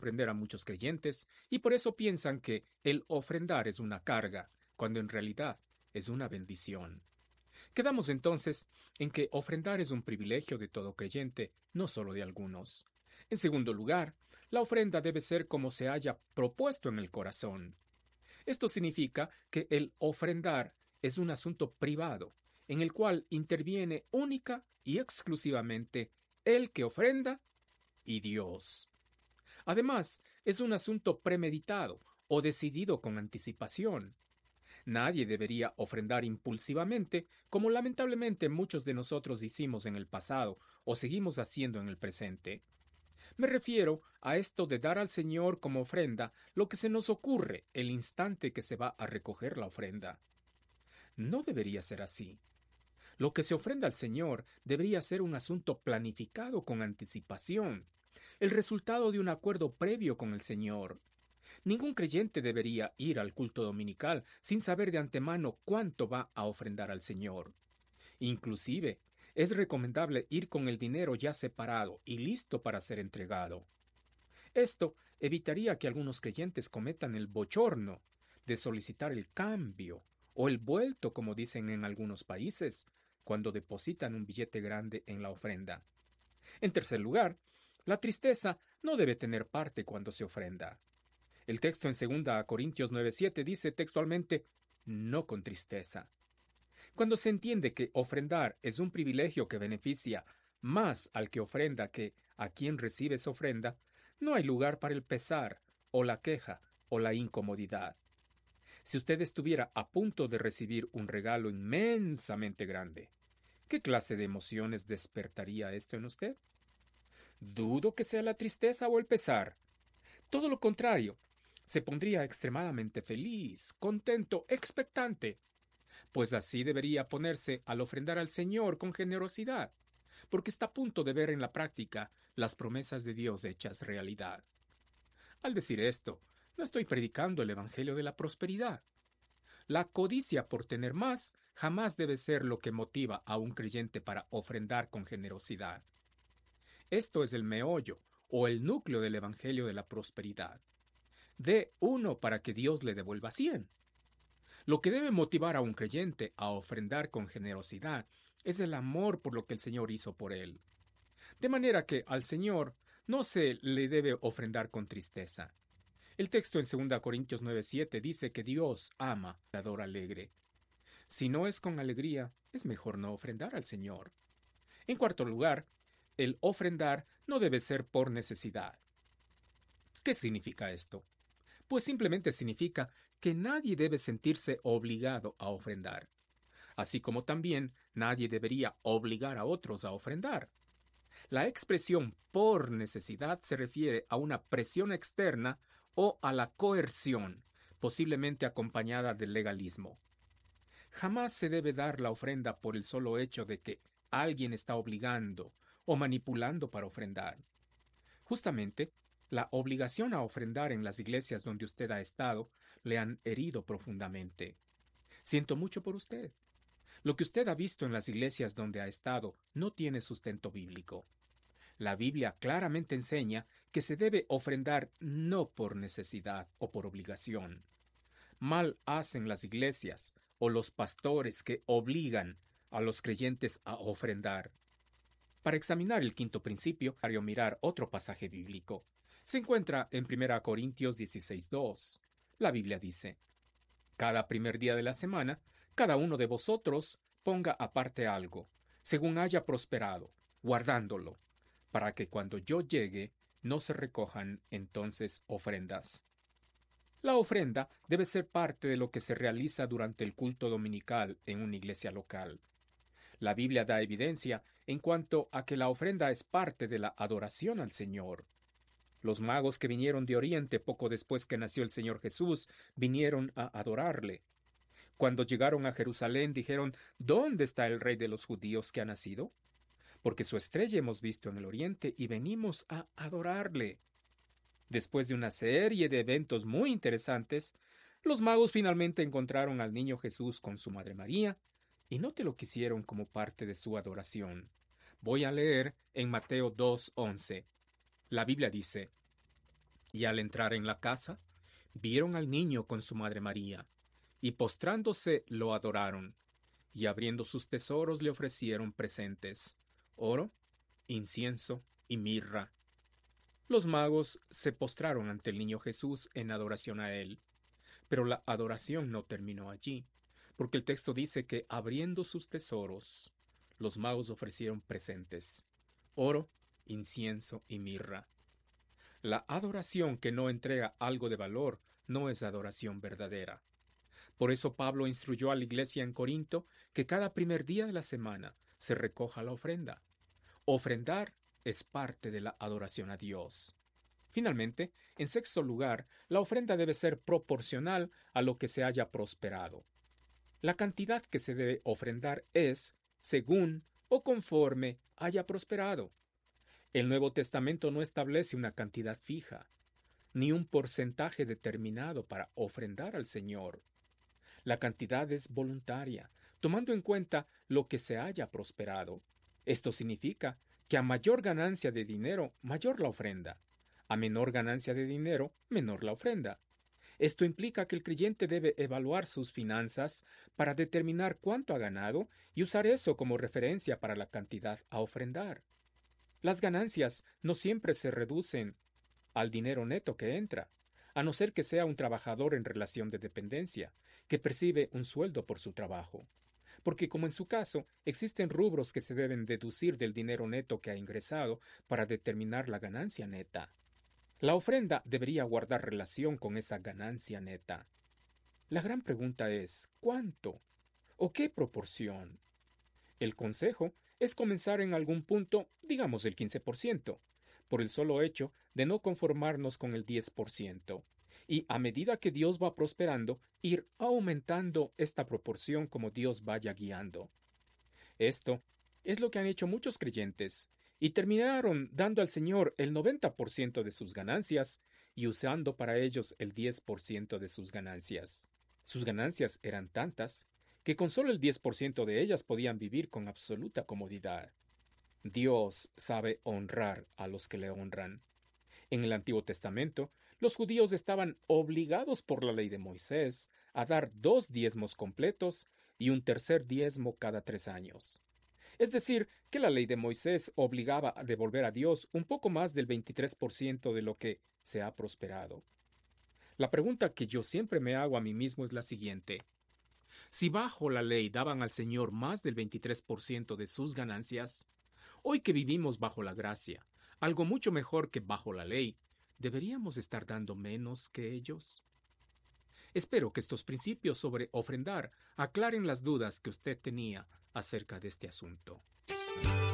comprender a muchos creyentes y por eso piensan que el ofrendar es una carga, cuando en realidad es una bendición. Quedamos entonces en que ofrendar es un privilegio de todo creyente, no solo de algunos. En segundo lugar, la ofrenda debe ser como se haya propuesto en el corazón. Esto significa que el ofrendar es un asunto privado, en el cual interviene única y exclusivamente el que ofrenda y Dios. Además, es un asunto premeditado o decidido con anticipación. Nadie debería ofrendar impulsivamente, como lamentablemente muchos de nosotros hicimos en el pasado o seguimos haciendo en el presente. Me refiero a esto de dar al Señor como ofrenda lo que se nos ocurre el instante que se va a recoger la ofrenda. No debería ser así. Lo que se ofrenda al Señor debería ser un asunto planificado con anticipación, el resultado de un acuerdo previo con el Señor. Ningún creyente debería ir al culto dominical sin saber de antemano cuánto va a ofrendar al Señor. Inclusive, es recomendable ir con el dinero ya separado y listo para ser entregado. Esto evitaría que algunos creyentes cometan el bochorno de solicitar el cambio o el vuelto, como dicen en algunos países, cuando depositan un billete grande en la ofrenda. En tercer lugar, la tristeza no debe tener parte cuando se ofrenda. El texto en 2 Corintios 9:7 dice textualmente, no con tristeza. Cuando se entiende que ofrendar es un privilegio que beneficia más al que ofrenda que a quien recibe esa ofrenda, no hay lugar para el pesar, o la queja, o la incomodidad. Si usted estuviera a punto de recibir un regalo inmensamente grande, ¿qué clase de emociones despertaría esto en usted? Dudo que sea la tristeza o el pesar. Todo lo contrario, se pondría extremadamente feliz, contento, expectante, pues así debería ponerse al ofrendar al Señor con generosidad, porque está a punto de ver en la práctica las promesas de Dios hechas realidad. Al decir esto, no estoy predicando el Evangelio de la prosperidad. La codicia por tener más jamás debe ser lo que motiva a un creyente para ofrendar con generosidad. Esto es el meollo o el núcleo del Evangelio de la prosperidad. Dé 1 para que Dios le devuelva 100. Lo que debe motivar a un creyente a ofrendar con generosidad es el amor por lo que el Señor hizo por él. De manera que al Señor no se le debe ofrendar con tristeza. El texto en 2 Corintios 9:7 dice que Dios ama al dador alegre. Si no es con alegría, es mejor no ofrendar al Señor. En cuarto lugar, el ofrendar no debe ser por necesidad. ¿Qué significa esto? Pues simplemente significa que nadie debe sentirse obligado a ofrendar, así como también nadie debería obligar a otros a ofrendar. La expresión por necesidad se refiere a una presión externa o a la coerción, posiblemente acompañada del legalismo. Jamás se debe dar la ofrenda por el solo hecho de que alguien está obligando o manipulando para ofrendar. Justamente, la obligación a ofrendar en las iglesias donde usted ha estado le han herido profundamente. Siento mucho por usted. Lo que usted ha visto en las iglesias donde ha estado no tiene sustento bíblico. La Biblia claramente enseña que se debe ofrendar no por necesidad o por obligación. Mal hacen las iglesias o los pastores que obligan a los creyentes a ofrendar. Para examinar el quinto principio, hay que mirar otro pasaje bíblico. Se encuentra en 1 Corintios 16:2. La Biblia dice, cada primer día de la semana, cada uno de vosotros ponga aparte algo, según haya prosperado, guardándolo, para que cuando yo llegue no se recojan entonces ofrendas. La ofrenda debe ser parte de lo que se realiza durante el culto dominical en una iglesia local. La Biblia da evidencia en cuanto a que la ofrenda es parte de la adoración al Señor. Los magos que vinieron de Oriente poco después que nació el Señor Jesús vinieron a adorarle. Cuando llegaron a Jerusalén dijeron, ¿dónde está el Rey de los judíos que ha nacido? Porque su estrella hemos visto en el Oriente y venimos a adorarle. Después de una serie de eventos muy interesantes, los magos finalmente encontraron al niño Jesús con su madre María, y no te lo quisieron como parte de su adoración. Voy a leer en Mateo 2:11. La Biblia dice, Y al entrar en la casa, vieron al niño con su madre María, y postrándose lo adoraron, y abriendo sus tesoros le ofrecieron presentes, oro, incienso y mirra. Los magos se postraron ante el niño Jesús en adoración a él. Pero la adoración no terminó allí, porque el texto dice que abriendo sus tesoros, los magos ofrecieron presentes, oro, incienso y mirra. La adoración que no entrega algo de valor no es adoración verdadera. Por eso Pablo instruyó a la iglesia en Corinto que cada primer día de la semana se recoja la ofrenda. Ofrendar es parte de la adoración a Dios. Finalmente, en sexto lugar, la ofrenda debe ser proporcional a lo que se haya prosperado. La cantidad que se debe ofrendar es según o conforme haya prosperado. El Nuevo Testamento no establece una cantidad fija, ni un porcentaje determinado para ofrendar al Señor. La cantidad es voluntaria, tomando en cuenta lo que se haya prosperado. Esto significa que a mayor ganancia de dinero, mayor la ofrenda. A menor ganancia de dinero, menor la ofrenda. Esto implica que el creyente debe evaluar sus finanzas para determinar cuánto ha ganado y usar eso como referencia para la cantidad a ofrendar. Las ganancias no siempre se reducen al dinero neto que entra, a no ser que sea un trabajador en relación de dependencia, que percibe un sueldo por su trabajo. Porque, como en su caso, existen rubros que se deben deducir del dinero neto que ha ingresado para determinar la ganancia neta. La ofrenda debería guardar relación con esa ganancia neta. La gran pregunta es, ¿cuánto? ¿O qué proporción? El consejo es comenzar en algún punto, digamos el 15%, por el solo hecho de no conformarnos con el 10%, y a medida que Dios va prosperando, ir aumentando esta proporción como Dios vaya guiando. Esto es lo que han hecho muchos creyentes, y terminaron dando al Señor el 90% de sus ganancias y usando para ellos el 10% de sus ganancias. Sus ganancias eran tantas que con solo el 10% de ellas podían vivir con absoluta comodidad. Dios sabe honrar a los que le honran. En el Antiguo Testamento, los judíos estaban obligados por la ley de Moisés a dar 2 diezmos completos y un tercer diezmo cada 3 años. Es decir, que la ley de Moisés obligaba a devolver a Dios un poco más del 23% de lo que se ha prosperado. La pregunta que yo siempre me hago a mí mismo es la siguiente. Si bajo la ley daban al Señor más del 23% de sus ganancias, hoy que vivimos bajo la gracia, algo mucho mejor que bajo la ley, ¿deberíamos estar dando menos que ellos? Espero que estos principios sobre ofrendar aclaren las dudas que usted tenía acerca de este asunto.